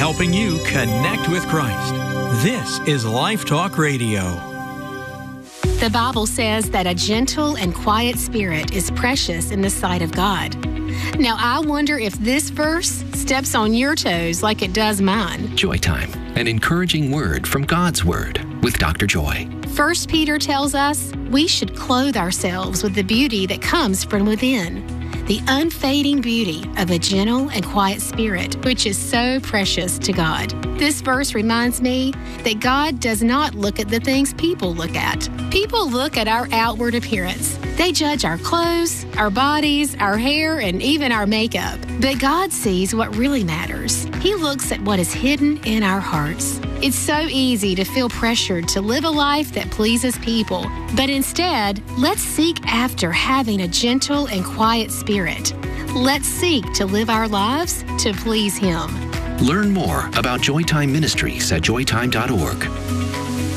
helping you connect with Christ. This is Life Talk Radio. The Bible says that a gentle and quiet spirit is precious in the sight of God. Now, I wonder if this verse steps on your toes like it does mine. Joy Time, an encouraging word from God's Word with Dr. Joy. 1 Peter tells us we should clothe ourselves with the beauty that comes from within, the unfading beauty of a gentle and quiet spirit, which is so precious to God. This verse reminds me that God does not look at the things people look at. People look at our outward appearance. They judge our clothes, our bodies, our hair, and even our makeup. But God sees what really matters. He looks at what is hidden in our hearts. It's so easy to feel pressured to live a life that pleases people. But instead, let's seek after having a gentle and quiet spirit. Let's seek to live our lives to please Him. Learn more about Joytime Ministries at joytime.org.